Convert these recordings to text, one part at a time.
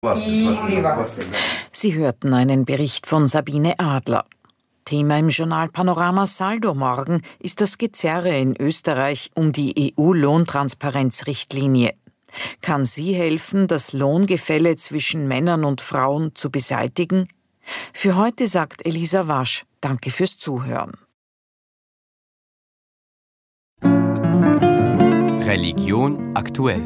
Sie hörten einen Bericht von Sabine Adler. Thema im Journal Panorama Saldo morgen ist das Gezerre in Österreich um die EU-Lohntransparenzrichtlinie. Kann sie helfen, das Lohngefälle zwischen Männern und Frauen zu beseitigen? Für heute sagt Elisa Wasch, danke fürs Zuhören. Religion aktuell.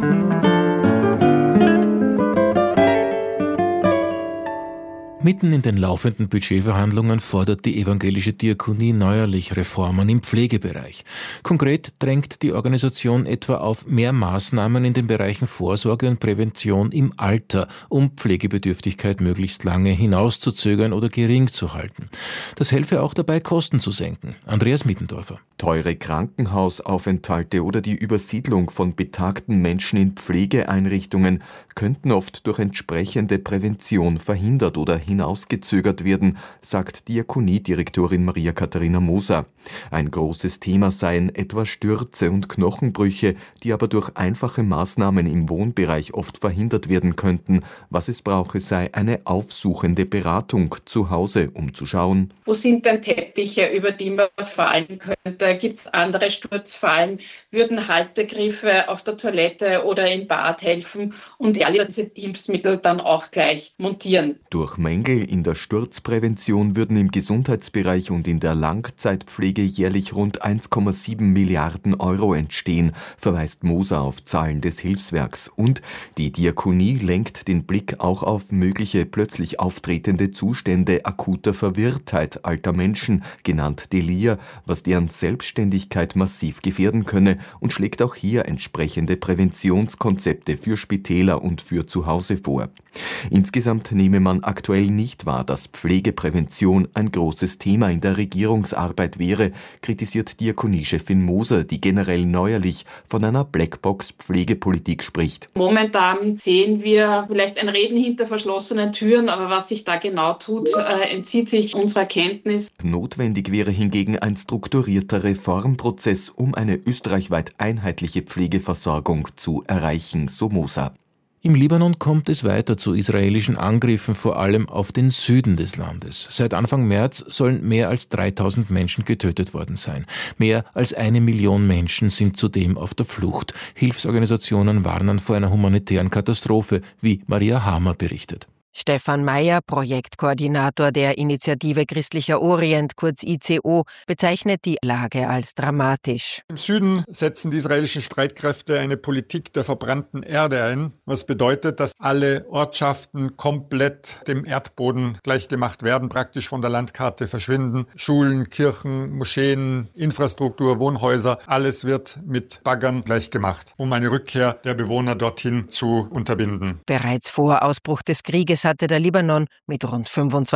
Mitten in den laufenden Budgetverhandlungen fordert die evangelische Diakonie neuerlich Reformen im Pflegebereich. Konkret drängt die Organisation etwa auf mehr Maßnahmen in den Bereichen Vorsorge und Prävention im Alter, um Pflegebedürftigkeit möglichst lange hinauszuzögern oder gering zu halten. Das helfe auch dabei, Kosten zu senken. Andreas Mittendorfer. Teure Krankenhausaufenthalte oder die Übersiedlung von betagten Menschen in Pflegeeinrichtungen könnten oft durch entsprechende Prävention verhindert oder hinausgezögert werden, sagt Diakoniedirektorin Maria Katharina Moser. Ein großes Thema seien etwa Stürze und Knochenbrüche, die aber durch einfache Maßnahmen im Wohnbereich oft verhindert werden könnten. Was es brauche, sei eine aufsuchende Beratung zu Hause, um zu schauen: Wo sind denn Teppiche, über die man fallen könnte? Gibt es andere Sturzfallen? Würden Haltegriffe auf der Toilette oder im Bad helfen? Und diese Hilfsmittel dann auch gleich montieren. Durch Mängel in der Sturzprävention würden im Gesundheitsbereich und in der Langzeitpflege jährlich rund 1,7 Milliarden Euro entstehen, verweist Moser auf Zahlen des Hilfswerks. Und die Diakonie lenkt den Blick auch auf mögliche plötzlich auftretende Zustände akuter Verwirrtheit alter Menschen, genannt Delir, was deren Selbstständigkeit massiv gefährden könne, und schlägt auch hier entsprechende Präventionskonzepte für Spitäler und für zu Hause vor. Insgesamt nehme man aktuell nicht wahr, dass Pflegeprävention ein großes Thema in der Regierungsarbeit wäre, kritisiert Diakoniechefin Moser, die generell neuerlich von einer Blackbox-Pflegepolitik spricht. Momentan sehen wir vielleicht ein Reden hinter verschlossenen Türen, aber was sich da genau tut, entzieht sich unserer Kenntnis. Notwendig wäre hingegen ein strukturierter Reformprozess, um eine österreichweit einheitliche Pflegeversorgung zu erreichen, so Moser. Im Libanon kommt es weiter zu israelischen Angriffen, vor allem auf den Süden des Landes. Seit Anfang März sollen mehr als 3000 Menschen getötet worden sein. Mehr als 1 Million Menschen sind zudem auf der Flucht. Hilfsorganisationen warnen vor einer humanitären Katastrophe, wie Maria Hamer berichtet. Stefan Mayer, Projektkoordinator der Initiative Christlicher Orient, kurz ICO, bezeichnet die Lage als dramatisch. Im Süden setzen die israelischen Streitkräfte eine Politik der verbrannten Erde ein, was bedeutet, dass alle Ortschaften komplett dem Erdboden gleichgemacht werden, praktisch von der Landkarte verschwinden. Schulen, Kirchen, Moscheen, Infrastruktur, Wohnhäuser, alles wird mit Baggern gleichgemacht, um eine Rückkehr der Bewohner dorthin zu unterbinden. Bereits vor Ausbruch des Krieges hatte der Libanon mit rund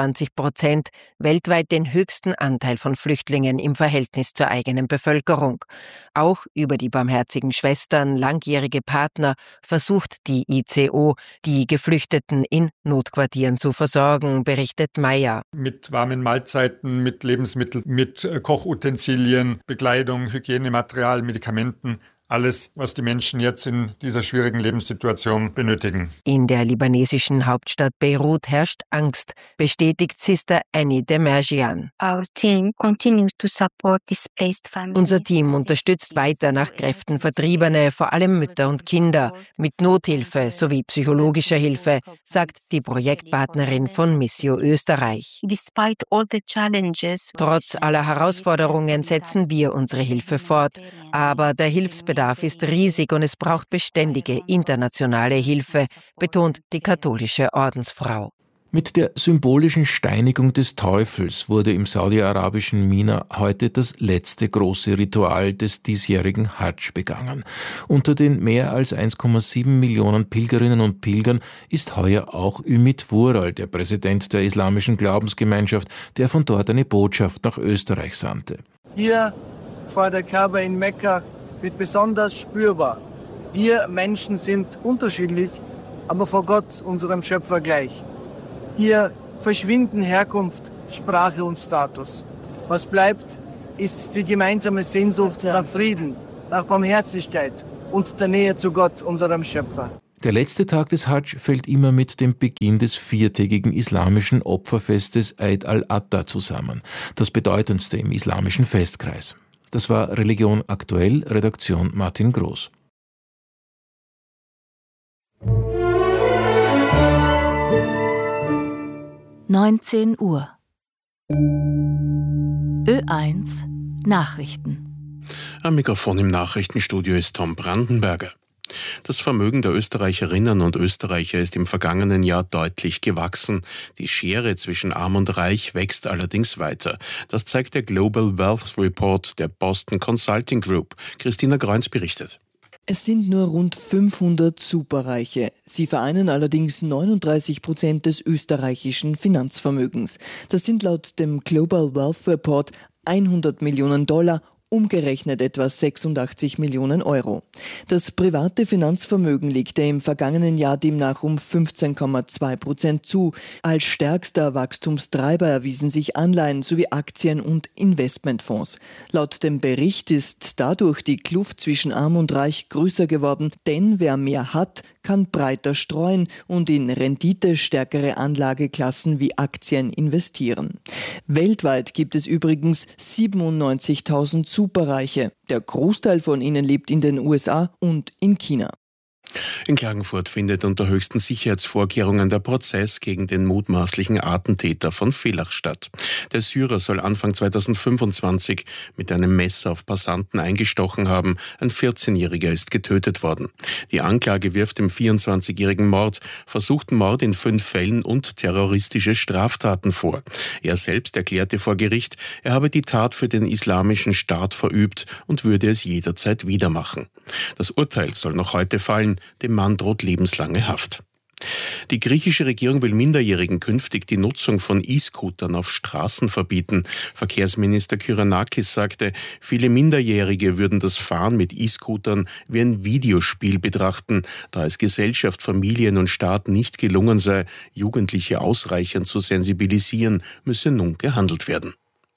25% weltweit den höchsten Anteil von Flüchtlingen im Verhältnis zur eigenen Bevölkerung. Auch über die Barmherzigen Schwestern, langjährige Partner, versucht die ICO, die Geflüchteten in Notquartieren zu versorgen, berichtet Meyer. Mit warmen Mahlzeiten, mit Lebensmitteln, mit Kochutensilien, Bekleidung, Hygienematerial, Medikamenten. Alles, was die Menschen jetzt in dieser schwierigen Lebenssituation benötigen. In der libanesischen Hauptstadt Beirut herrscht Angst, bestätigt Sister Annie Demerjian. Unser Team unterstützt weiter nach Kräften Vertriebene, vor allem Mütter und Kinder, mit Nothilfe sowie psychologischer Hilfe, sagt die Projektpartnerin von Missio Österreich. Trotz aller Herausforderungen setzen wir unsere Hilfe fort, aber der Hilfsbedarf ist riesig und es braucht beständige internationale Hilfe, betont die katholische Ordensfrau. Mit der symbolischen Steinigung des Teufels wurde im saudi-arabischen Mina heute das letzte große Ritual des diesjährigen Hadsch begangen. Unter den mehr als 1,7 Millionen Pilgerinnen und Pilgern ist heuer auch Ümit Vural, der Präsident der islamischen Glaubensgemeinschaft, der von dort eine Botschaft nach Österreich sandte. Hier vor der Kaaba in Mekka wird besonders spürbar. Wir Menschen sind unterschiedlich, aber vor Gott, unserem Schöpfer, gleich. Hier verschwinden Herkunft, Sprache und Status. Was bleibt, ist die gemeinsame Sehnsucht nach Frieden, nach Barmherzigkeit und der Nähe zu Gott, unserem Schöpfer. Der letzte Tag des Hadsch fällt immer mit dem Beginn des viertägigen islamischen Opferfestes Eid al-Adha zusammen, das bedeutendste im islamischen Festkreis. Das war Religion aktuell, Redaktion Martin Groß. (19 Uhr) Ö1 Nachrichten. Am Mikrofon im Nachrichtenstudio ist Tom Brandenberger. Das Vermögen der Österreicherinnen und Österreicher ist im vergangenen Jahr deutlich gewachsen. Die Schere zwischen Arm und Reich wächst allerdings weiter. Das zeigt der Global Wealth Report der Boston Consulting Group. Christina Greuns berichtet. Es sind nur rund 500 Superreiche. Sie vereinen allerdings 39% des österreichischen Finanzvermögens. Das sind laut dem Global Wealth Report 100 Millionen $, umgerechnet etwa 86 Millionen Euro. Das private Finanzvermögen legte im vergangenen Jahr demnach um 15,2% zu. Als stärkster Wachstumstreiber erwiesen sich Anleihen sowie Aktien und Investmentfonds. Laut dem Bericht ist dadurch die Kluft zwischen Arm und Reich größer geworden, denn wer mehr hat, kann breiter streuen und in renditestärkere Anlageklassen wie Aktien investieren. Weltweit gibt es übrigens 97.000 Superreiche. Der Großteil von ihnen lebt in den USA und in China. In Klagenfurt findet unter höchsten Sicherheitsvorkehrungen der Prozess gegen den mutmaßlichen Attentäter von Villach statt. Der Syrer soll Anfang 2025 mit einem Messer auf Passanten eingestochen haben. Ein 14-Jähriger ist getötet worden. Die Anklage wirft dem 24-jährigen Mord, versuchten Mord in 5 Fällen und terroristische Straftaten vor. Er selbst erklärte vor Gericht, er habe die Tat für den Islamischen Staat verübt und würde es jederzeit wieder machen. Das Urteil soll noch heute fallen. Dem Mann droht lebenslange Haft. Die griechische Regierung will Minderjährigen künftig die Nutzung von E-Scootern auf Straßen verbieten. Verkehrsminister Kyriakis sagte, viele Minderjährige würden das Fahren mit E-Scootern wie ein Videospiel betrachten, da es Gesellschaft, Familien und Staat nicht gelungen sei, Jugendliche ausreichend zu sensibilisieren, müsse nun gehandelt werden.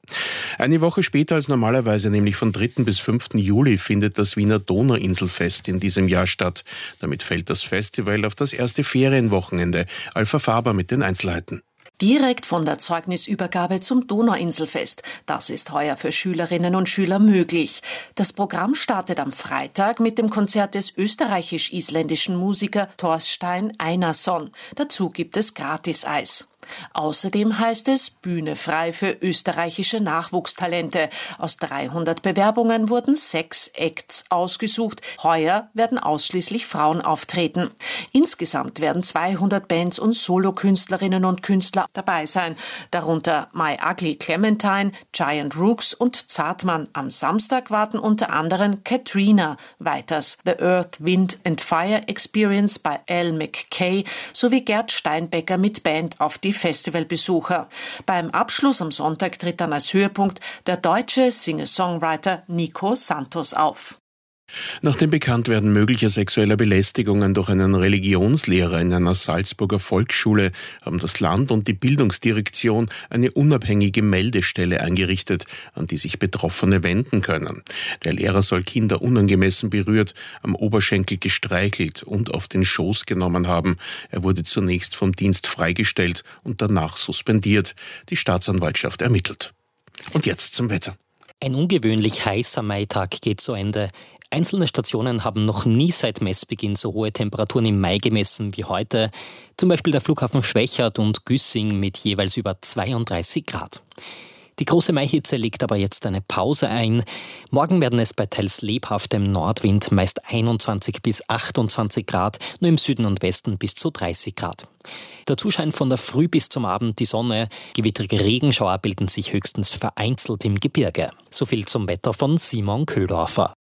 Eine Woche später als normalerweise, nämlich von 3. bis 5. Juli, findet das Wiener Donauinselfest in diesem Jahr statt. Damit fällt das Festival auf das erste Ferienwochenende. Alpha Faber mit den Einzelheiten. Direkt von der Zeugnisübergabe zum Donauinselfest. Das ist heuer für Schülerinnen und Schüler möglich. Das Programm startet am Freitag mit dem Konzert des österreichisch-isländischen Musikers Thorstein Einarsson. Dazu gibt es Gratis-Eis. Außerdem heißt es Bühne frei für österreichische Nachwuchstalente. Aus 300 Bewerbungen wurden 6 Acts ausgesucht. Heuer werden ausschließlich Frauen auftreten. Insgesamt werden 200 Bands und Solokünstlerinnen und Künstler dabei sein. Darunter My Ugly Clementine, Giant Rooks und Zartmann. Am Samstag warten unter anderem Katrina, weiters The Earth, Wind and Fire Experience bei Al McKay sowie Gerd Steinbecker mit Band auf die Festivalbesucher. Beim Abschluss am Sonntag tritt dann als Höhepunkt der deutsche Singer-Songwriter Nico Santos auf. Nach dem Bekanntwerden möglicher sexueller Belästigungen durch einen Religionslehrer in einer Salzburger Volksschule haben das Land und die Bildungsdirektion eine unabhängige Meldestelle eingerichtet, an die sich Betroffene wenden können. Der Lehrer soll Kinder unangemessen berührt, am Oberschenkel gestreichelt und auf den Schoß genommen haben. Er wurde zunächst vom Dienst freigestellt und danach suspendiert. Die Staatsanwaltschaft ermittelt. Und jetzt zum Wetter. Ein ungewöhnlich heißer Maitag geht zu Ende. Einzelne Stationen haben noch nie seit Messbeginn so hohe Temperaturen im Mai gemessen wie heute. Zum Beispiel der Flughafen Schwechat und Güssing mit jeweils über 32 Grad. Die große Maihitze legt aber jetzt eine Pause ein. Morgen werden es bei teils lebhaftem Nordwind meist 21 bis 28 Grad, nur im Süden und Westen bis zu 30 Grad. Dazu scheint von der Früh bis zum Abend die Sonne. Gewittrige Regenschauer bilden sich höchstens vereinzelt im Gebirge. So viel zum Wetter von Simon Köhldorfer.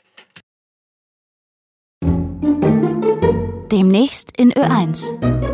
Demnächst in Ö1.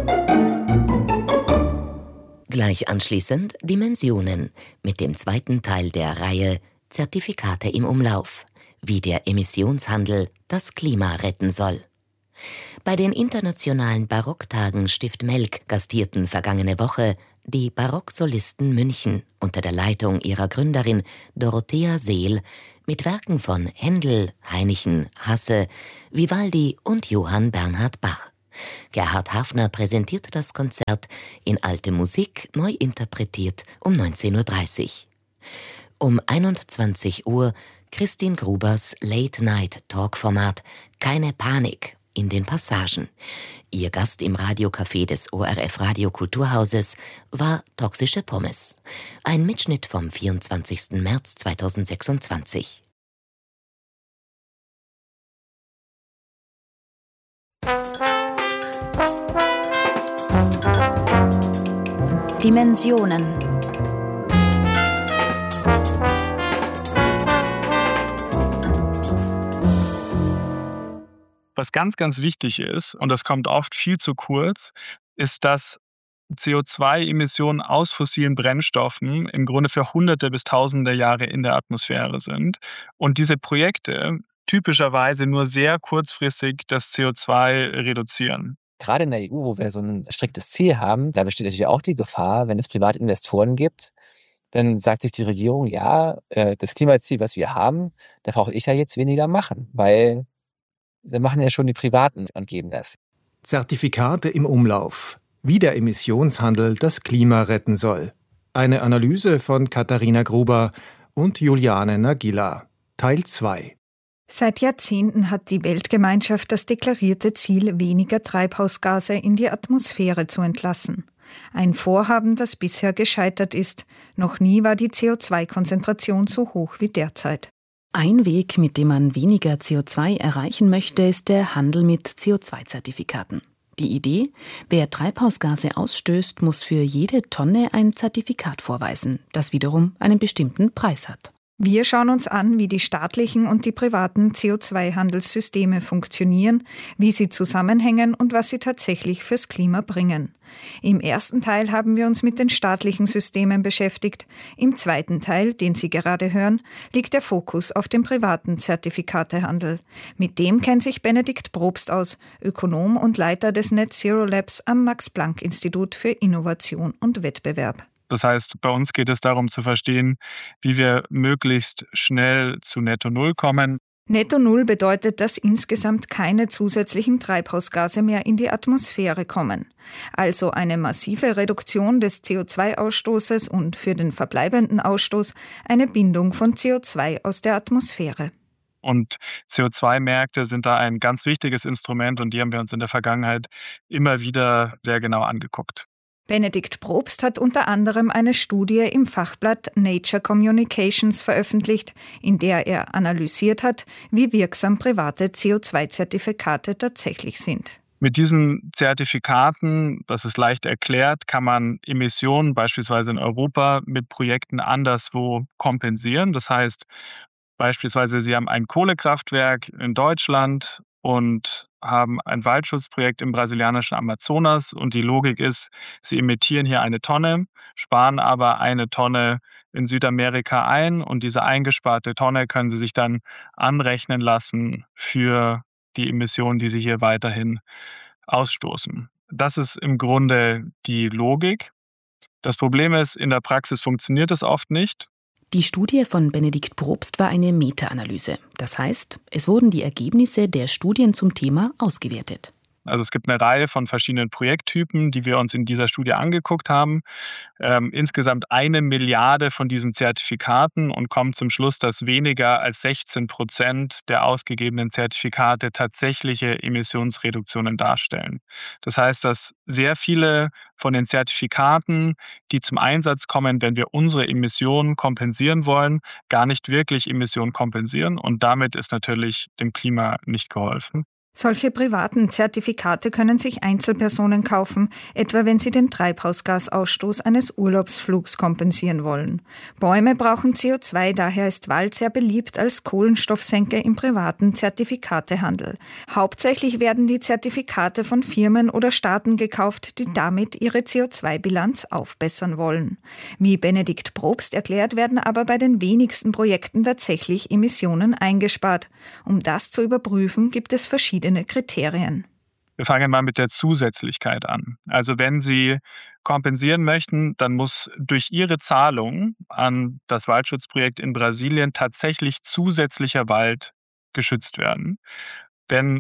Gleich anschließend Dimensionen mit dem zweiten Teil der Reihe Zertifikate im Umlauf, wie der Emissionshandel das Klima retten soll. Bei den internationalen Barocktagen Stift Melk gastierten vergangene Woche die Barocksolisten München unter der Leitung ihrer Gründerin Dorothea Seel mit Werken von Händel, Hainichen, Hasse, Vivaldi und Johann Bernhard Bach. Gerhard Hafner präsentierte das Konzert in alte Musik, neu interpretiert um 19:30 Uhr. Um 21 Uhr Christine Grubers Late-Night-Talk-Format Keine Panik in den Passagen. Ihr Gast im Radiocafé des ORF Radiokulturhauses war Toxische Pommes. Ein Mitschnitt vom 24. März 2026. Dimensionen. Was ganz, ganz wichtig ist, und das kommt oft viel zu kurz, ist, dass CO2-Emissionen aus fossilen Brennstoffen im Grunde für Hunderte bis Tausende Jahre in der Atmosphäre sind. Und diese Projekte typischerweise nur sehr kurzfristig das CO2 reduzieren. Gerade in der EU, wo wir so ein striktes Ziel haben, da besteht natürlich auch die Gefahr, wenn es private Investoren gibt, dann sagt sich die Regierung, ja, das Klimaziel, was wir haben, da brauche ich ja jetzt weniger machen, weil sie machen ja schon die Privaten und geben das. Zertifikate im Umlauf. Wie der Emissionshandel das Klima retten soll. Eine Analyse von Katharina Gruber und Juliane Nagila. Teil 2. Seit Jahrzehnten hat die Weltgemeinschaft das deklarierte Ziel, weniger Treibhausgase in die Atmosphäre zu entlassen. Ein Vorhaben, das bisher gescheitert ist. Noch nie war die CO2-Konzentration so hoch wie derzeit. Ein Weg, mit dem man weniger CO2 erreichen möchte, ist der Handel mit CO2-Zertifikaten. Die Idee: Wer Treibhausgase ausstößt, muss für jede Tonne ein Zertifikat vorweisen, das wiederum einen bestimmten Preis hat. Wir schauen uns an, wie die staatlichen und die privaten CO2-Handelssysteme funktionieren, wie sie zusammenhängen und was sie tatsächlich fürs Klima bringen. Im ersten Teil haben wir uns mit den staatlichen Systemen beschäftigt. Im zweiten Teil, den Sie gerade hören, liegt der Fokus auf dem privaten Zertifikatehandel. Mit dem kennt sich Benedikt Probst aus, Ökonom und Leiter des Net Zero Labs am Max-Planck-Institut für Innovation und Wettbewerb. Das heißt, bei uns geht es darum zu verstehen, wie wir möglichst schnell zu Netto Null kommen. Netto Null bedeutet, dass insgesamt keine zusätzlichen Treibhausgase mehr in die Atmosphäre kommen. Also eine massive Reduktion des CO2-Ausstoßes und für den verbleibenden Ausstoß eine Bindung von CO2 aus der Atmosphäre. Und CO2-Märkte sind da ein ganz wichtiges Instrument und die haben wir uns in der Vergangenheit immer wieder sehr genau angeguckt. Benedikt Probst hat unter anderem eine Studie im Fachblatt Nature Communications veröffentlicht, in der er analysiert hat, wie wirksam private CO2-Zertifikate tatsächlich sind. Mit diesen Zertifikaten, das ist leicht erklärt, kann man Emissionen beispielsweise in Europa mit Projekten anderswo kompensieren. Das heißt, beispielsweise Sie haben ein Kohlekraftwerk in Deutschland und haben ein Waldschutzprojekt im brasilianischen Amazonas und die Logik ist, Sie emittieren hier eine Tonne, sparen aber eine Tonne in Südamerika ein und diese eingesparte Tonne können Sie sich dann anrechnen lassen für die Emissionen, die Sie hier weiterhin ausstoßen. Das ist im Grunde die Logik. Das Problem ist, in der Praxis funktioniert es oft nicht. Die Studie von Benedikt Probst war eine Meta-Analyse. Das heißt, es wurden die Ergebnisse der Studien zum Thema ausgewertet. Also es gibt eine Reihe von verschiedenen Projekttypen, die wir uns in dieser Studie angeguckt haben. Insgesamt 1 Milliarde von diesen Zertifikaten und kommen zum Schluss, dass weniger als 16% der ausgegebenen Zertifikate tatsächliche Emissionsreduktionen darstellen. Das heißt, dass sehr viele von den Zertifikaten, die zum Einsatz kommen, wenn wir unsere Emissionen kompensieren wollen, gar nicht wirklich Emissionen kompensieren und damit ist natürlich dem Klima nicht geholfen. Solche privaten Zertifikate können sich Einzelpersonen kaufen, etwa wenn sie den Treibhausgasausstoß eines Urlaubsflugs kompensieren wollen. Bäume brauchen CO2, daher ist Wald sehr beliebt als Kohlenstoffsenke im privaten Zertifikatehandel. Hauptsächlich werden die Zertifikate von Firmen oder Staaten gekauft, die damit ihre CO2-Bilanz aufbessern wollen. Wie Benedikt Probst erklärt, werden aber bei den wenigsten Projekten tatsächlich Emissionen eingespart. Um das zu überprüfen, gibt es verschiedene Kriterien. Wir fangen mal mit der Zusätzlichkeit an. Also wenn Sie kompensieren möchten, dann muss durch Ihre Zahlung an das Waldschutzprojekt in Brasilien tatsächlich zusätzlicher Wald geschützt werden. Wenn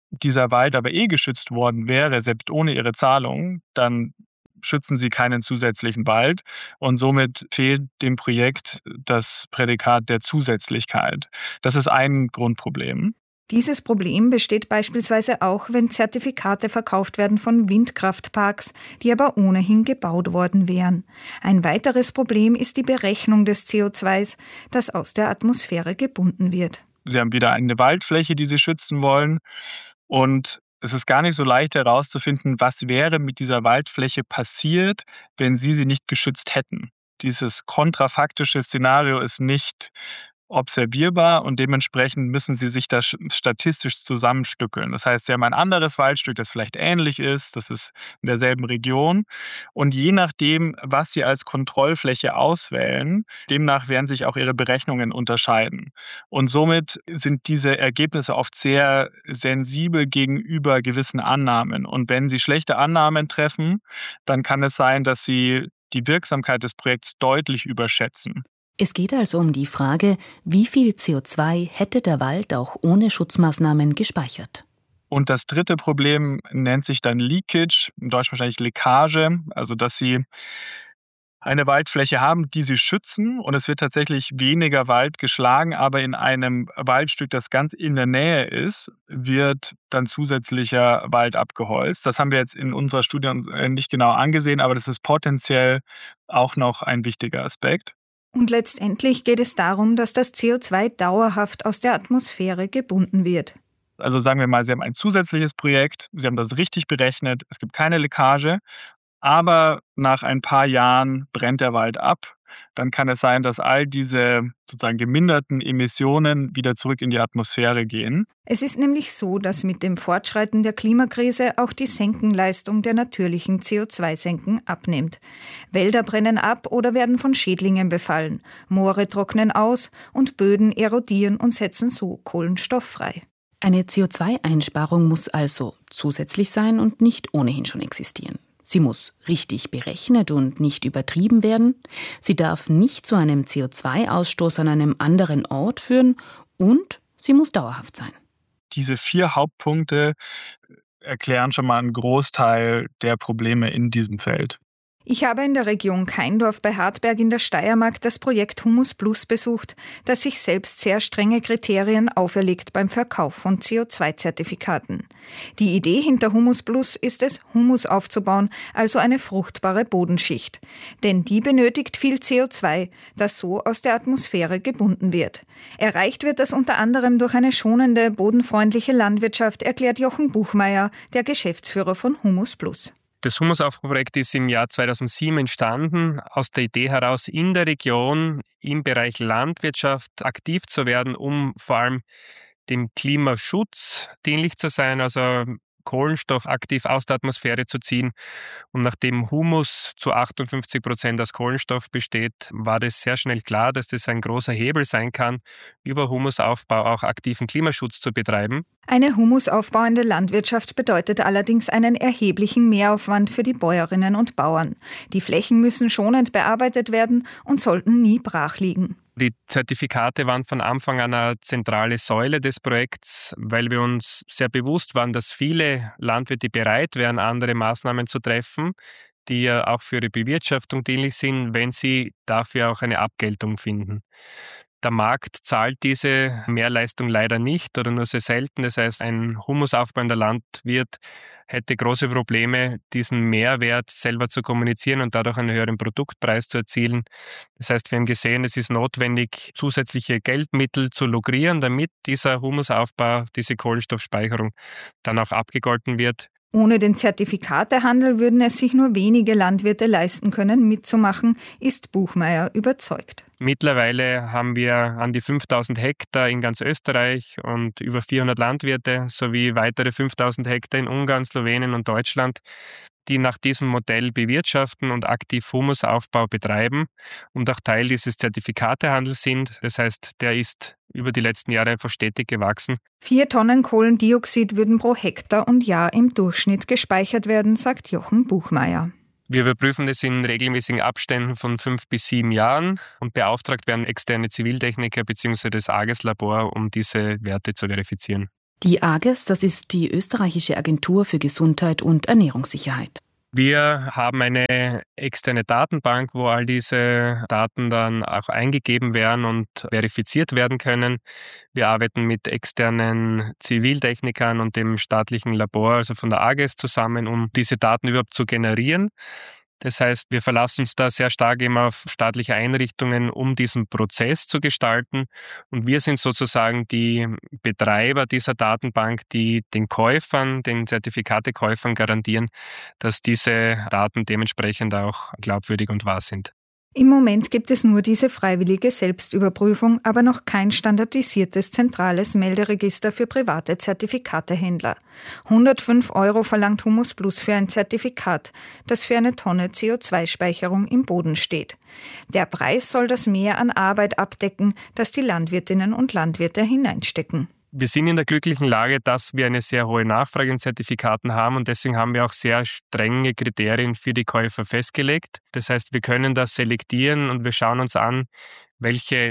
dieser Wald aber geschützt worden wäre, selbst ohne ihre Zahlung, dann schützen sie keinen zusätzlichen Wald und somit fehlt dem Projekt das Prädikat der Zusätzlichkeit. Das ist ein Grundproblem. Dieses Problem besteht beispielsweise auch, wenn Zertifikate verkauft werden von Windkraftparks, die aber ohnehin gebaut worden wären. Ein weiteres Problem ist die Berechnung des CO2s, das aus der Atmosphäre gebunden wird. Sie haben wieder eine Waldfläche, die Sie schützen wollen, und es ist gar nicht so leicht herauszufinden, was wäre mit dieser Waldfläche passiert, wenn Sie sie nicht geschützt hätten. Dieses kontrafaktische Szenario ist nicht observierbar und dementsprechend müssen Sie sich das statistisch zusammenstückeln. Das heißt, Sie haben ein anderes Waldstück, das vielleicht ähnlich ist, das ist in derselben Region, und je nachdem, was Sie als Kontrollfläche auswählen, demnach werden sich auch Ihre Berechnungen unterscheiden. Und somit sind diese Ergebnisse oft sehr sensibel gegenüber gewissen Annahmen. Und wenn Sie schlechte Annahmen treffen, dann kann es sein, dass Sie die Wirksamkeit des Projekts deutlich überschätzen. Es geht also um die Frage, wie viel CO2 hätte der Wald auch ohne Schutzmaßnahmen gespeichert. Und das dritte Problem nennt sich dann Leakage, in Deutsch wahrscheinlich Leckage, also dass Sie eine Waldfläche haben, die Sie schützen, und es wird tatsächlich weniger Wald geschlagen, aber in einem Waldstück, das ganz in der Nähe ist, wird dann zusätzlicher Wald abgeholzt. Das haben wir jetzt in unserer Studie nicht genau angesehen, aber das ist potenziell auch noch ein wichtiger Aspekt. Und letztendlich geht es darum, dass das CO2 dauerhaft aus der Atmosphäre gebunden wird. Also sagen wir mal, Sie haben ein zusätzliches Projekt, Sie haben das richtig berechnet, es gibt keine Leckage, aber nach ein paar Jahren brennt der Wald ab. Dann kann es sein, dass all diese sozusagen geminderten Emissionen wieder zurück in die Atmosphäre gehen. Es ist nämlich so, dass mit dem Fortschreiten der Klimakrise auch die Senkenleistung der natürlichen CO2-Senken abnimmt. Wälder brennen ab oder werden von Schädlingen befallen, Moore trocknen aus und Böden erodieren und setzen so Kohlenstoff frei. Eine CO2-Einsparung muss also zusätzlich sein und nicht ohnehin schon existieren. Sie muss richtig berechnet und nicht übertrieben werden. Sie darf nicht zu einem CO2-Ausstoß an einem anderen Ort führen und sie muss dauerhaft sein. Diese 4 Hauptpunkte erklären schon mal einen Großteil der Probleme in diesem Feld. Ich habe in der Region Kaindorf bei Hartberg in der Steiermark das Projekt Humus Plus besucht, das sich selbst sehr strenge Kriterien auferlegt beim Verkauf von CO2-Zertifikaten. Die Idee hinter Humus Plus ist es, Humus aufzubauen, also eine fruchtbare Bodenschicht. Denn die benötigt viel CO2, das so aus der Atmosphäre gebunden wird. Erreicht wird das unter anderem durch eine schonende, bodenfreundliche Landwirtschaft, erklärt Jochen Buchmeier, der Geschäftsführer von Humus Plus. Das Humusaufbauprojekt ist im Jahr 2007 entstanden, aus der Idee heraus, in der Region im Bereich Landwirtschaft aktiv zu werden, um vor allem dem Klimaschutz dienlich zu sein, also Kohlenstoff aktiv aus der Atmosphäre zu ziehen. Und nachdem Humus zu 58% aus Kohlenstoff besteht, war das sehr schnell klar, dass das ein großer Hebel sein kann, über Humusaufbau auch aktiven Klimaschutz zu betreiben. Eine humusaufbauende Landwirtschaft bedeutet allerdings einen erheblichen Mehraufwand für die Bäuerinnen und Bauern. Die Flächen müssen schonend bearbeitet werden und sollten nie brach liegen. Die Zertifikate waren von Anfang an eine zentrale Säule des Projekts, weil wir uns sehr bewusst waren, dass viele Landwirte bereit wären, andere Maßnahmen zu treffen, die ja auch für ihre Bewirtschaftung dienlich sind, wenn sie dafür auch eine Abgeltung finden. Der Markt zahlt diese Mehrleistung leider nicht oder nur sehr selten. Das heißt, ein humusaufbauender Landwirt hätte große Probleme, diesen Mehrwert selber zu kommunizieren und dadurch einen höheren Produktpreis zu erzielen. Das heißt, wir haben gesehen, es ist notwendig, zusätzliche Geldmittel zu lukrieren, damit dieser Humusaufbau, diese Kohlenstoffspeicherung dann auch abgegolten wird. Ohne den Zertifikatehandel würden es sich nur wenige Landwirte leisten können, mitzumachen, ist Buchmeier überzeugt. Mittlerweile haben wir an die 5000 Hektar in ganz Österreich und über 400 Landwirte sowie weitere 5000 Hektar in Ungarn, Slowenien und Deutschland, die nach diesem Modell bewirtschaften und aktiv Humusaufbau betreiben und auch Teil dieses Zertifikatehandels sind. Das heißt, der ist über die letzten Jahre einfach stetig gewachsen. 4 Tonnen Kohlendioxid würden pro Hektar und Jahr im Durchschnitt gespeichert werden, sagt Jochen Buchmeier. Wir überprüfen das in regelmäßigen Abständen von 5 bis 7 Jahren und beauftragt werden externe Ziviltechniker bzw. das AGES-Labor, um diese Werte zu verifizieren. Die AGES, das ist die österreichische Agentur für Gesundheit und Ernährungssicherheit. Wir haben eine externe Datenbank, wo all diese Daten dann auch eingegeben werden und verifiziert werden können. Wir arbeiten mit externen Ziviltechnikern und dem staatlichen Labor, also von der AGES zusammen, um diese Daten überhaupt zu generieren. Das heißt, wir verlassen uns da sehr stark eben auf staatliche Einrichtungen, um diesen Prozess zu gestalten. Und wir sind sozusagen die Betreiber dieser Datenbank, die den Käufern, den Zertifikatekäufern garantieren, dass diese Daten dementsprechend auch glaubwürdig und wahr sind. Im Moment gibt es nur diese freiwillige Selbstüberprüfung, aber noch kein standardisiertes zentrales Melderegister für private Zertifikatehändler. 105 € verlangt Humus Plus für ein Zertifikat, das für eine Tonne CO2-Speicherung im Boden steht. Der Preis soll das Mehr an Arbeit abdecken, das die Landwirtinnen und Landwirte hineinstecken. Wir sind in der glücklichen Lage, dass wir eine sehr hohe Nachfrage in Zertifikaten haben und deswegen haben wir auch sehr strenge Kriterien für die Käufer festgelegt. Das heißt, wir können das selektieren und wir schauen uns an, welche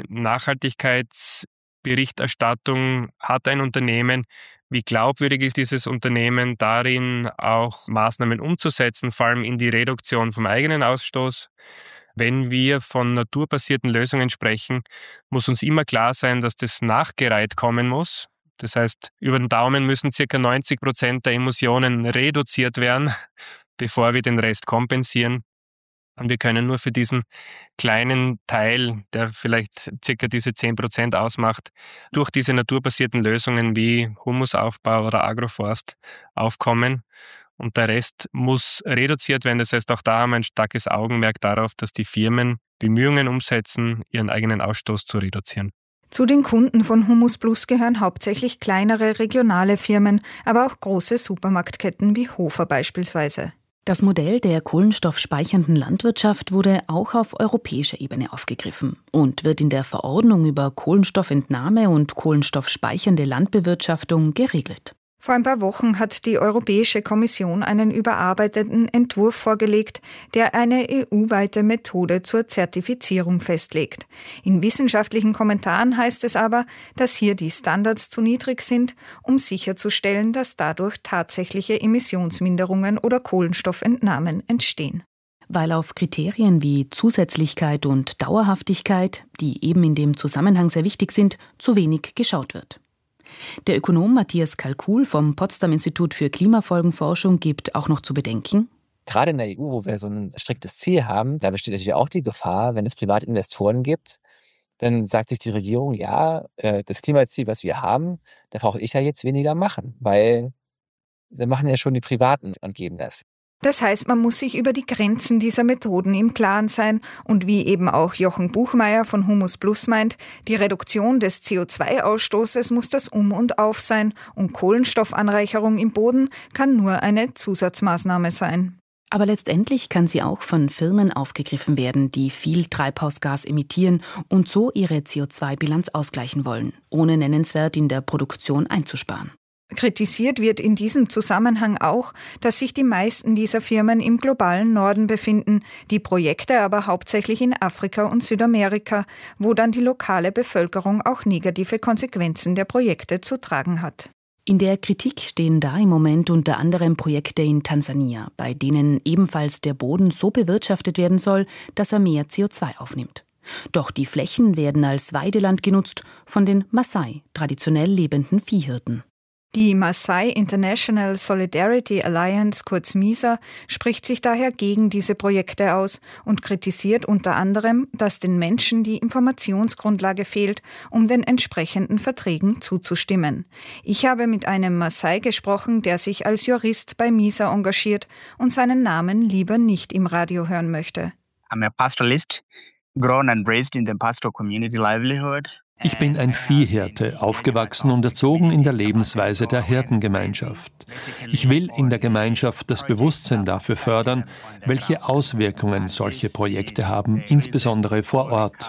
Nachhaltigkeitsberichterstattung hat ein Unternehmen, wie glaubwürdig ist dieses Unternehmen darin, auch Maßnahmen umzusetzen, vor allem in die Reduktion vom eigenen Ausstoß. Wenn wir von naturbasierten Lösungen sprechen, muss uns immer klar sein, dass das nachgereiht kommen muss. Das heißt, über den Daumen müssen ca. 90% der Emissionen reduziert werden, bevor wir den Rest kompensieren. Und wir können nur für diesen kleinen Teil, der vielleicht ca. diese 10% ausmacht, durch diese naturbasierten Lösungen wie Humusaufbau oder Agroforst aufkommen. Und der Rest muss reduziert werden. Das heißt, auch da haben wir ein starkes Augenmerk darauf, dass die Firmen Bemühungen umsetzen, ihren eigenen Ausstoß zu reduzieren. Zu den Kunden von Humus Plus gehören hauptsächlich kleinere regionale Firmen, aber auch große Supermarktketten wie Hofer beispielsweise. Das Modell der kohlenstoffspeichernden Landwirtschaft wurde auch auf europäischer Ebene aufgegriffen und wird in der Verordnung über Kohlenstoffentnahme und kohlenstoffspeichernde Landbewirtschaftung geregelt. Vor ein paar Wochen hat die Europäische Kommission einen überarbeiteten Entwurf vorgelegt, der eine EU-weite Methode zur Zertifizierung festlegt. In wissenschaftlichen Kommentaren heißt es aber, dass hier die Standards zu niedrig sind, um sicherzustellen, dass dadurch tatsächliche Emissionsminderungen oder Kohlenstoffentnahmen entstehen. Weil auf Kriterien wie Zusätzlichkeit und Dauerhaftigkeit, die eben in dem Zusammenhang sehr wichtig sind, zu wenig geschaut wird. Der Ökonom Matthias Kalkuhl vom Potsdam Institut für Klimafolgenforschung gibt auch noch zu bedenken: Gerade in der EU, wo wir so ein striktes Ziel haben, da besteht natürlich auch die Gefahr, wenn es Privatinvestoren gibt, dann sagt sich die Regierung, ja, das Klimaziel, was wir haben, da brauche ich ja jetzt weniger machen, weil sie machen ja schon die Privaten und geben das. Das heißt, man muss sich über die Grenzen dieser Methoden im Klaren sein und wie eben auch Jochen Buchmeier von Humus Plus meint, die Reduktion des CO2-Ausstoßes muss das Um und Auf sein und Kohlenstoffanreicherung im Boden kann nur eine Zusatzmaßnahme sein. Aber letztendlich kann sie auch von Firmen aufgegriffen werden, die viel Treibhausgas emittieren und so ihre CO2-Bilanz ausgleichen wollen, ohne nennenswert in der Produktion einzusparen. Kritisiert wird in diesem Zusammenhang auch, dass sich die meisten dieser Firmen im globalen Norden befinden, die Projekte aber hauptsächlich in Afrika und Südamerika, wo dann die lokale Bevölkerung auch negative Konsequenzen der Projekte zu tragen hat. In der Kritik stehen da im Moment unter anderem Projekte in Tansania, bei denen ebenfalls der Boden so bewirtschaftet werden soll, dass er mehr CO2 aufnimmt. Doch die Flächen werden als Weideland genutzt von den Maasai, traditionell lebenden Viehhirten. Die Maasai International Solidarity Alliance, kurz MISA, spricht sich daher gegen diese Projekte aus und kritisiert unter anderem, dass den Menschen die Informationsgrundlage fehlt, um den entsprechenden Verträgen zuzustimmen. Ich habe mit einem Maasai gesprochen, der sich als Jurist bei MISA engagiert und seinen Namen lieber nicht im Radio hören möchte. I'm a pastoralist, grown and raised in the pastoral community livelihood. Ich bin ein Viehhirte, aufgewachsen und erzogen in der Lebensweise der Hirtengemeinschaft. Ich will in der Gemeinschaft das Bewusstsein dafür fördern, welche Auswirkungen solche Projekte haben, insbesondere vor Ort.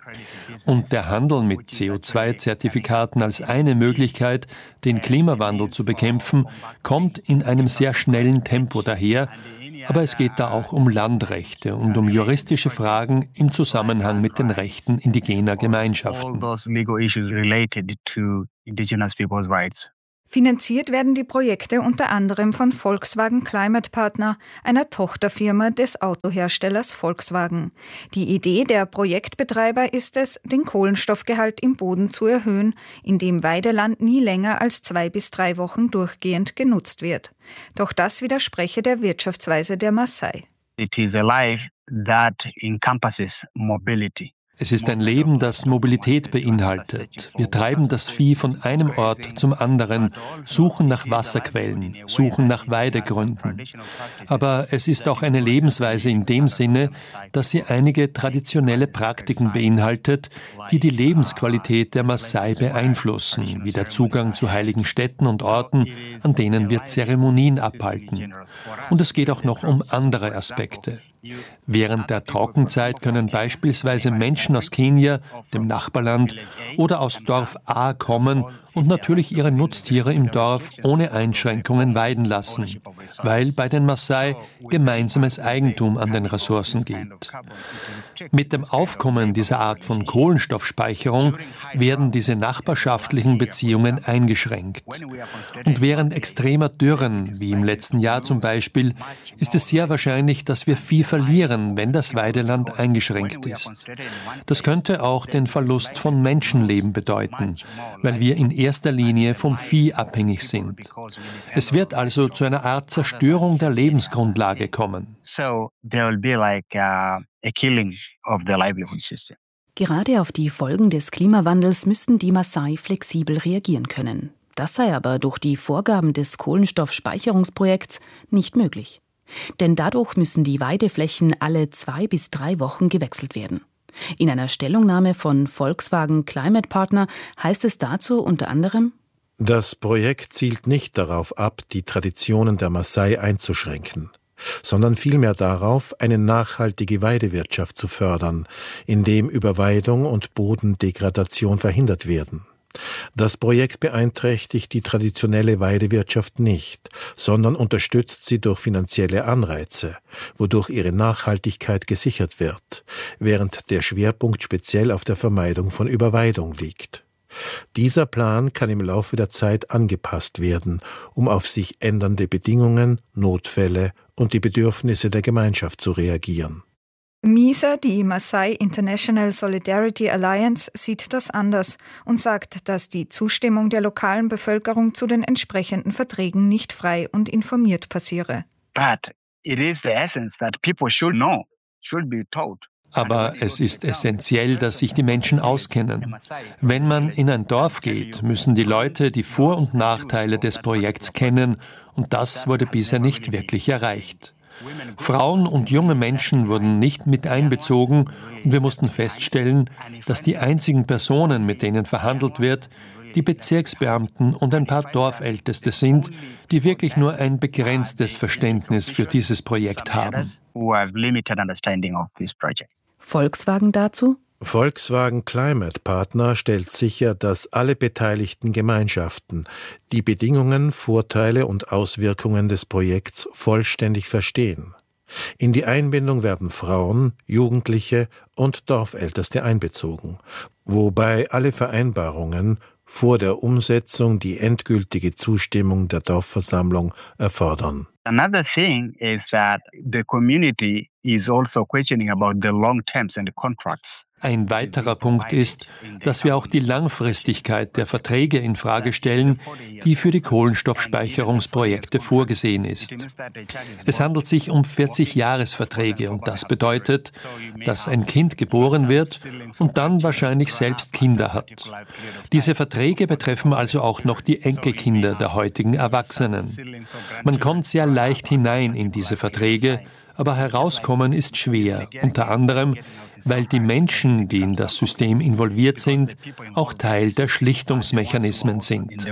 Und der Handel mit CO2-Zertifikaten als eine Möglichkeit, den Klimawandel zu bekämpfen, kommt in einem sehr schnellen Tempo daher. Aber es geht da auch um Landrechte und um juristische Fragen im Zusammenhang mit den Rechten indigener Gemeinschaften. Finanziert werden die Projekte unter anderem von Volkswagen Climate Partner, einer Tochterfirma des Autoherstellers Volkswagen. Die Idee der Projektbetreiber ist es, den Kohlenstoffgehalt im Boden zu erhöhen, indem Weideland nie länger als 2 bis 3 Wochen durchgehend genutzt wird. Doch das widerspreche der Wirtschaftsweise der Maasai. It is a life that encompasses mobility. Es ist ein Leben, das Mobilität beinhaltet. Wir treiben das Vieh von einem Ort zum anderen, suchen nach Wasserquellen, suchen nach Weidegründen. Aber es ist auch eine Lebensweise in dem Sinne, dass sie einige traditionelle Praktiken beinhaltet, die die Lebensqualität der Maasai beeinflussen, wie der Zugang zu heiligen Städten und Orten, an denen wir Zeremonien abhalten. Und es geht auch noch um andere Aspekte. Während der Trockenzeit können beispielsweise Menschen aus Kenia, dem Nachbarland, oder aus Dorf A kommen und natürlich ihre Nutztiere im Dorf ohne Einschränkungen weiden lassen, weil bei den Maasai gemeinsames Eigentum an den Ressourcen gilt. Mit dem Aufkommen dieser Art von Kohlenstoffspeicherung werden diese nachbarschaftlichen Beziehungen eingeschränkt. Und während extremer Dürren, wie im letzten Jahr zum Beispiel, ist es sehr wahrscheinlich, dass wir Vieh verlieren, wenn das Weideland eingeschränkt ist. Das könnte auch den Verlust von Menschenleben bedeuten, weil wir in erster Linie vom Vieh abhängig sind. Es wird also zu einer Art Zerstörung der Lebensgrundlage kommen. Gerade auf die Folgen des Klimawandels müssten die Maasai flexibel reagieren können. Das sei aber durch die Vorgaben des Kohlenstoffspeicherungsprojekts nicht möglich. Denn dadurch müssen die Weideflächen alle 2 bis 3 Wochen gewechselt werden. In einer Stellungnahme von Volkswagen Climate Partner heißt es dazu unter anderem: Das Projekt zielt nicht darauf ab, die Traditionen der Maasai einzuschränken, sondern vielmehr darauf, eine nachhaltige Weidewirtschaft zu fördern, indem Überweidung und Bodendegradation verhindert werden. Das Projekt beeinträchtigt die traditionelle Weidewirtschaft nicht, sondern unterstützt sie durch finanzielle Anreize, wodurch ihre Nachhaltigkeit gesichert wird, während der Schwerpunkt speziell auf der Vermeidung von Überweidung liegt. Dieser Plan kann im Laufe der Zeit angepasst werden, um auf sich ändernde Bedingungen, Notfälle und die Bedürfnisse der Gemeinschaft zu reagieren. MISA, die Maasai International Solidarity Alliance, sieht das anders und sagt, dass die Zustimmung der lokalen Bevölkerung zu den entsprechenden Verträgen nicht frei und informiert passiere. But it is the essence that people should know, should be told. Aber es ist essentiell, dass sich die Menschen auskennen. Wenn man in ein Dorf geht, müssen die Leute die Vor- und Nachteile des Projekts kennen, und das wurde bisher nicht wirklich erreicht. Frauen und junge Menschen wurden nicht mit einbezogen und wir mussten feststellen, dass die einzigen Personen, mit denen verhandelt wird, die Bezirksbeamten und ein paar Dorfälteste sind, die wirklich nur ein begrenztes Verständnis für dieses Projekt haben. Volkswagen dazu? Volkswagen Climate Partner stellt sicher, dass alle beteiligten Gemeinschaften die Bedingungen, Vorteile und Auswirkungen des Projekts vollständig verstehen. In die Einbindung werden Frauen, Jugendliche und Dorfälteste einbezogen, wobei alle Vereinbarungen vor der Umsetzung die endgültige Zustimmung der Dorfversammlung erfordern. Another thing is that the community is also questioning about the long terms and the contracts. Ein weiterer Punkt ist, dass wir auch die Langfristigkeit der Verträge in Frage stellen, die für die Kohlenstoffspeicherungsprojekte vorgesehen ist. Es handelt sich um 40-Jahres-Verträge und das bedeutet, dass ein Kind geboren wird und dann wahrscheinlich selbst Kinder hat. Diese Verträge betreffen also auch noch die Enkelkinder der heutigen Erwachsenen. Man kommt sehr leicht hinein in diese Verträge, aber herauskommen ist schwer, unter anderem, weil die Menschen, die in das System involviert sind, auch Teil der Schlichtungsmechanismen sind.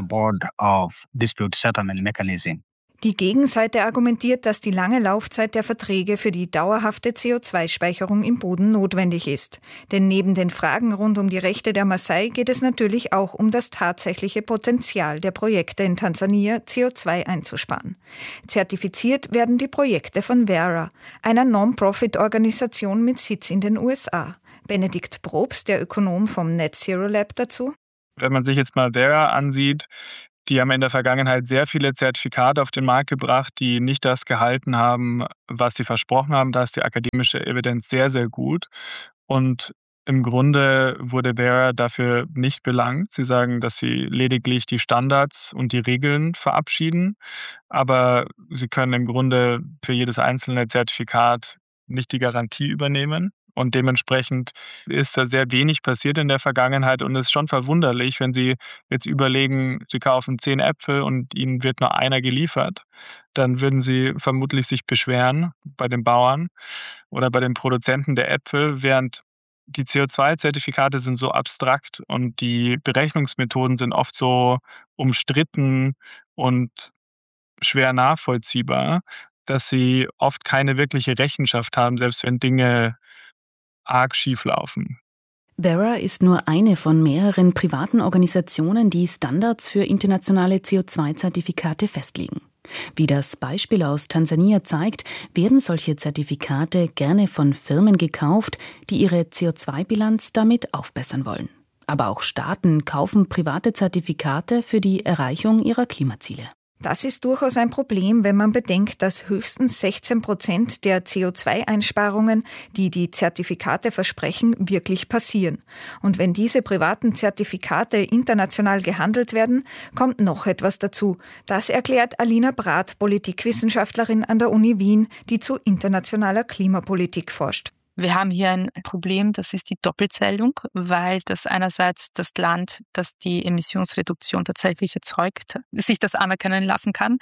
Die Gegenseite argumentiert, dass die lange Laufzeit der Verträge für die dauerhafte CO2-Speicherung im Boden notwendig ist. Denn neben den Fragen rund um die Rechte der Maasai geht es natürlich auch um das tatsächliche Potenzial der Projekte in Tansania, CO2 einzusparen. Zertifiziert werden die Projekte von Verra, einer Non-Profit-Organisation mit Sitz in den USA. Benedikt Probst, der Ökonom vom Net Zero Lab, dazu. Wenn man sich jetzt mal Verra ansieht, Die haben in der Vergangenheit sehr viele Zertifikate auf den Markt gebracht, die nicht das gehalten haben, was sie versprochen haben. Da ist die akademische Evidenz sehr, sehr gut. Und im Grunde wurde Verra dafür nicht belangt. Sie sagen, dass sie lediglich die Standards und die Regeln verabschieden, aber sie können im Grunde für jedes einzelne Zertifikat nicht die Garantie übernehmen. Und dementsprechend ist da sehr wenig passiert in der Vergangenheit und es ist schon verwunderlich, wenn Sie jetzt überlegen, Sie kaufen 10 Äpfel und Ihnen wird nur einer geliefert, dann würden Sie vermutlich sich beschweren bei den Bauern oder bei den Produzenten der Äpfel, während die CO2-Zertifikate sind so abstrakt und die Berechnungsmethoden sind oft so umstritten und schwer nachvollziehbar, dass sie oft keine wirkliche Rechenschaft haben, selbst wenn Dinge arg schief laufen. Verra ist nur eine von mehreren privaten Organisationen, die Standards für internationale CO2-Zertifikate festlegen. Wie das Beispiel aus Tansania zeigt, werden solche Zertifikate gerne von Firmen gekauft, die ihre CO2-Bilanz damit aufbessern wollen. Aber auch Staaten kaufen private Zertifikate für die Erreichung ihrer Klimaziele. Das ist durchaus ein Problem, wenn man bedenkt, dass höchstens 16% der CO2-Einsparungen, die die Zertifikate versprechen, wirklich passieren. Und wenn diese privaten Zertifikate international gehandelt werden, kommt noch etwas dazu. Das erklärt Alina Brath, Politikwissenschaftlerin an der Uni Wien, die zu internationaler Klimapolitik forscht. Wir haben hier ein Problem, das ist die Doppelzählung, weil das einerseits das Land, das die Emissionsreduktion tatsächlich erzeugt, sich das anerkennen lassen kann.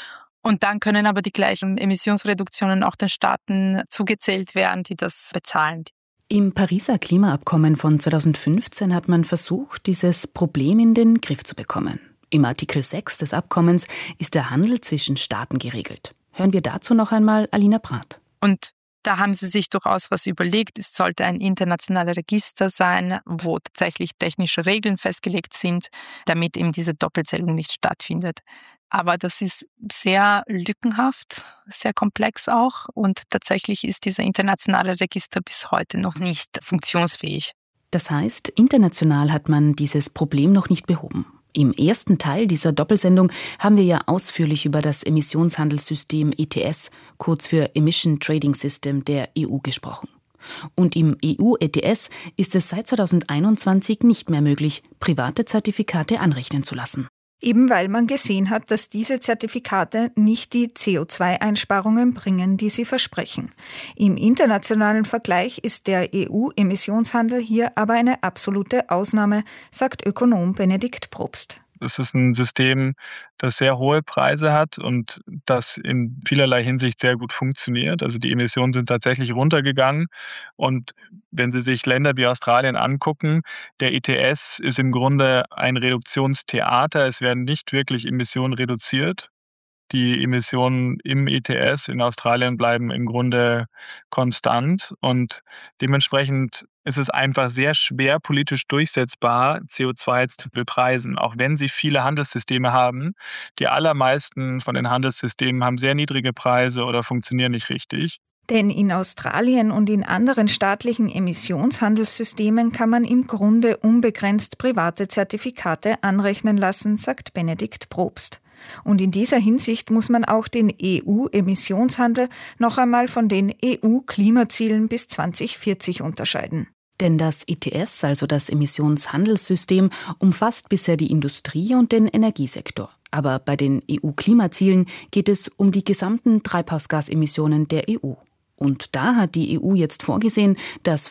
Und dann können aber die gleichen Emissionsreduktionen auch den Staaten zugezählt werden, die das bezahlen. Im Pariser Klimaabkommen von 2015 hat man versucht, dieses Problem in den Griff zu bekommen. Im Artikel 6 des Abkommens ist der Handel zwischen Staaten geregelt. Hören wir dazu noch einmal Alina Brath. Und da haben sie sich durchaus was überlegt. Es sollte ein internationales Register sein, wo tatsächlich technische Regeln festgelegt sind, damit eben diese Doppelzählung nicht stattfindet. Aber das ist sehr lückenhaft, sehr komplex auch. Und tatsächlich ist dieser internationale Register bis heute noch nicht funktionsfähig. Das heißt, international hat man dieses Problem noch nicht behoben. Im ersten Teil dieser Doppelsendung haben wir ja ausführlich über das Emissionshandelssystem ETS, kurz für Emission Trading System der EU, gesprochen. Und im EU-ETS ist es seit 2021 nicht mehr möglich, private Zertifikate anrechnen zu lassen. Eben weil man gesehen hat, dass diese Zertifikate nicht die CO2-Einsparungen bringen, die sie versprechen. Im internationalen Vergleich ist der EU-Emissionshandel hier aber eine absolute Ausnahme, sagt Ökonom Benedikt Probst. Es ist ein System, das sehr hohe Preise hat und das in vielerlei Hinsicht sehr gut funktioniert. Also die Emissionen sind tatsächlich runtergegangen. Und wenn Sie sich Länder wie Australien angucken, der ETS ist im Grunde ein Reduktionstheater. Es werden nicht wirklich Emissionen reduziert. Die Emissionen im ETS in Australien bleiben im Grunde konstant und dementsprechend ist es einfach sehr schwer politisch durchsetzbar, CO2 zu bepreisen, auch wenn sie viele Handelssysteme haben. Die allermeisten von den Handelssystemen haben sehr niedrige Preise oder funktionieren nicht richtig. Denn in Australien und in anderen staatlichen Emissionshandelssystemen kann man im Grunde unbegrenzt private Zertifikate anrechnen lassen, sagt Benedikt Probst. Und in dieser Hinsicht muss man auch den EU-Emissionshandel noch einmal von den EU-Klimazielen bis 2040 unterscheiden. Denn das ETS, also das Emissionshandelssystem, umfasst bisher die Industrie und den Energiesektor. Aber bei den EU-Klimazielen geht es um die gesamten Treibhausgasemissionen der EU. Und da hat die EU jetzt vorgesehen, dass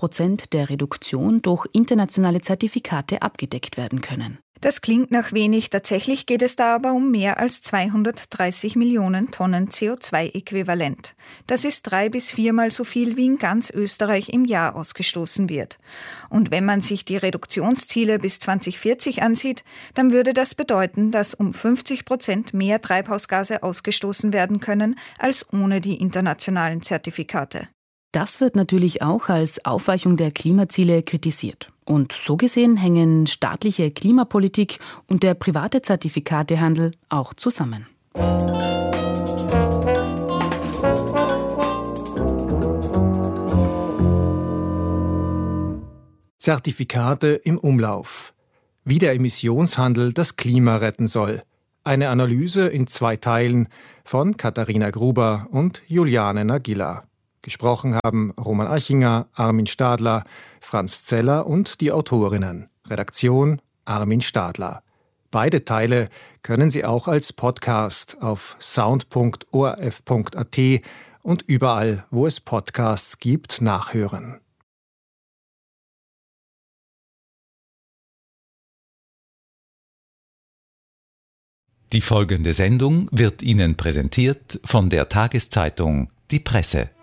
5% der Reduktion durch internationale Zertifikate abgedeckt werden können. Das klingt nach wenig, tatsächlich geht es da aber um mehr als 230 Millionen Tonnen CO2-Äquivalent. Das ist 3- bis 4-mal so viel, wie in ganz Österreich im Jahr ausgestoßen wird. Und wenn man sich die Reduktionsziele bis 2040 ansieht, dann würde das bedeuten, dass um 50% mehr Treibhausgase ausgestoßen werden können, als ohne die internationalen Zertifikate. Das wird natürlich auch als Aufweichung der Klimaziele kritisiert. Und so gesehen hängen staatliche Klimapolitik und der private Zertifikatehandel auch zusammen. Zertifikate im Umlauf. Wie der Emissionshandel das Klima retten soll. Eine Analyse in 2 Teilen von Katharina Gruber und Juliane Nagila. Gesprochen haben Roman Achinger, Armin Stadler, Franz Zeller und die Autorinnen. Redaktion Armin Stadler. Beide Teile können Sie auch als Podcast auf sound.orf.at und überall, wo es Podcasts gibt, nachhören. Die folgende Sendung wird Ihnen präsentiert von der Tageszeitung Die Presse.